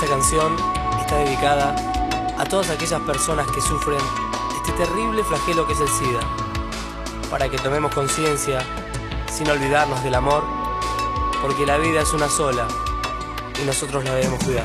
Esta canción está dedicada a todas aquellas personas que sufren este terrible flagelo que es el SIDA, para que tomemos conciencia sin olvidarnos del amor, porque la vida es una sola y nosotros la debemos cuidar.